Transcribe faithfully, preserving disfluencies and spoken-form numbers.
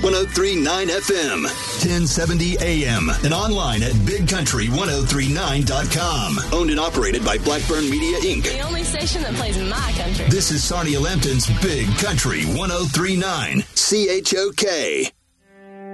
one oh three point nine F M, ten seventy A M, and online at big country ten thirty-nine dot com. Owned and operated by Blackburn Media, Incorporated. The only station that plays my country. This is Sarnia Lambton's Big Country ten thirty-nine, C H O K.